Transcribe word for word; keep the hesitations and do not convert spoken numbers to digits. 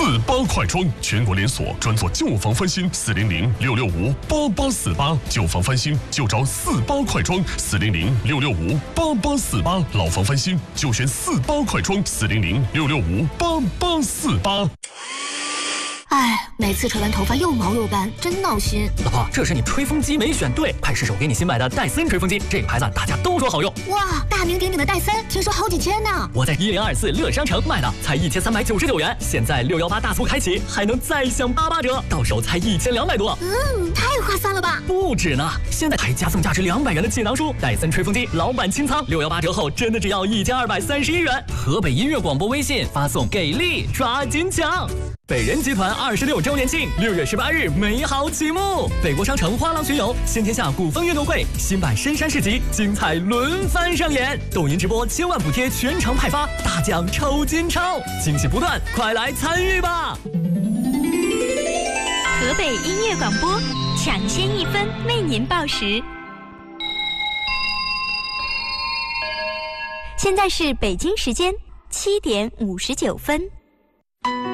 四八快装，全国连锁，专做旧房翻新，四零零六六五八八四八，旧房翻新就找四八快装，四零零六六五八八四八，老房翻新就选四八快装，四零零六六五八八四八。 哎，每次吹完头发又毛又干，真闹心。 老婆，这是你吹风机没选对，快试手给你新买的戴森吹风机，这个牌子大家都说好用。 哇，大名鼎鼎的戴森，听说好几千呢。 我在一零二四乐商城买的，才一千三百九十九元，现在六幺八大促开启，还能再享八八折，到手才一千两百多。 嗯，太划算了吧？ 不止呢，现在还加送价值两百元的锦囊书，戴森吹风机老板清仓，六幺八折后真的只要一千二百三十一元。河北音乐广播微信发送给力，抓紧抢！北人集团二十六周年庆，六月十八日美好启幕。北国商城花廊巡游，新天下古风运动会，新版深山市集，精彩轮番上演。抖音直播千万补贴全场派发，大奖抽金钞，惊喜不断，快来参与吧！ 河北音乐广播，抢先一分为您报时。现在是北京时间七点五十九分。